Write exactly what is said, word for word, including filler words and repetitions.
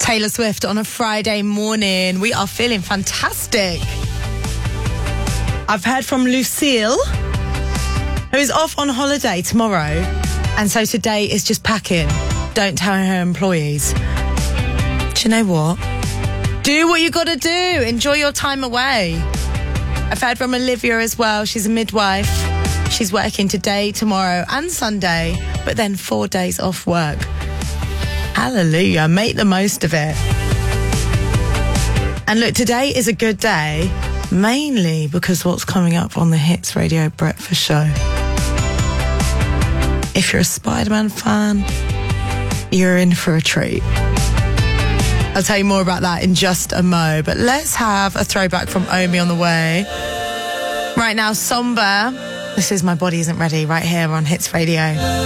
Taylor Swift on a Friday morning. We are feeling fantastic. I've heard from Lucille, who is off on holiday tomorrow, and so today is just packing. Don't tell her employees. Do you know what? Do what you gotta do. Enjoy your time away. I've heard from Olivia as well. She's a midwife. She's working today, tomorrow and Sunday, but then four days off work. Hallelujah. Make the most of it. And look, today is a good day, mainly because what's coming up on the Hits Radio Breakfast Show. If you're a Spider-Man fan, you're in for a treat. I'll tell you more about that in just a mo, but let's have a throwback from Omi on the way. Right now, Somber. This is My Body Isn't Ready right here on Hits Radio.